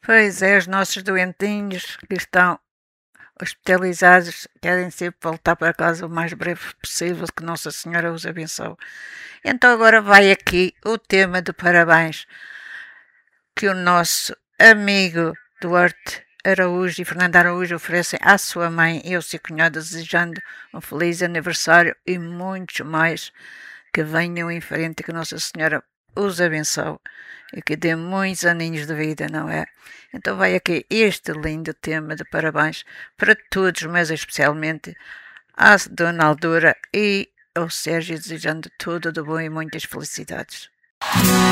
Pois é, os nossos doentinhos que estão hospitalizados querem sempre voltar para casa o mais breve possível, que Nossa Senhora os abençoe. Então agora vai aqui o tema de parabéns que o nosso amigo Duarte Araújo e Fernando Araújo oferecem à sua mãe e ao seu cunhado, desejando um feliz aniversário e muitos mais que venham em frente e que Nossa Senhora os abençoe e que dê muitos aninhos de vida, não é? Então vai aqui este lindo tema de parabéns para todos, mas especialmente à Dona Aldura e ao Sérgio, desejando tudo de bom e muitas felicidades.